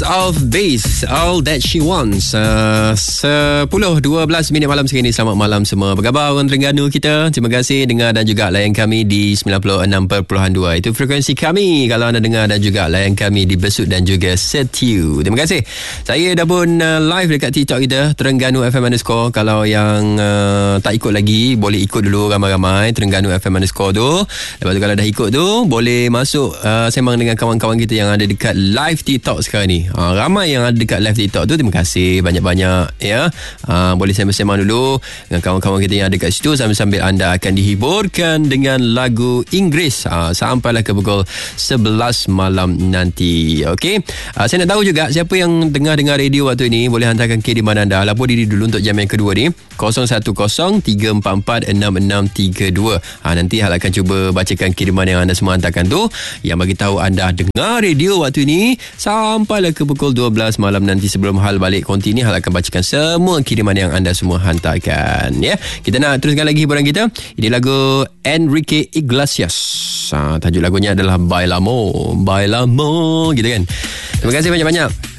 of Bass, All That She Wants. 10:12 minit malam sekali ni. Selamat malam semua. Apa khabar orang Terengganu kita? Terima kasih dengar dan juga layan kami di 96.2. Itu frekuensi kami kalau anda dengar dan juga layan kami di Besut dan juga Setiu. Terima kasih. Saya dah pun live dekat TikTok kita, Terengganu FM_. Kalau yang tak ikut lagi, boleh ikut dulu ramai-ramai Terengganu FM_ tu. Lepas tu kalau dah ikut tu, boleh masuk sembang dengan kawan-kawan kita yang ada dekat live TikTok sekarang ni. Ramai yang ada dekat live TikTok tu. Terima kasih banyak-banyak ya. Boleh sembang-sembang dulu dengan kawan-kawan kita yang ada kat situ, sambil-sambil anda akan dihiburkan dengan lagu Inggeris sampailah ke pukul 11 malam nanti. Okey, saya nak tahu juga siapa yang dengar radio waktu ini. Boleh hantarkan kiriman anda. Lapor diri dulu untuk jam yang kedua ni, 0103446632. Nanti Hal akan cuba bacakan kiriman yang anda semua hantarkan tu, yang bagi tahu anda dengar radio waktu ini sampailah ke pukul 12 malam nanti. Sebelum Hal balik konti ni, Hal akan bacakan semua kiriman yang anda semua hantarkan ya. Kita nak teruskan lagi hiburan kita. Ini lagu Enrique Iglesias. Tajuk lagunya adalah Bailamo gitu kan. Terima kasih banyak-banyak.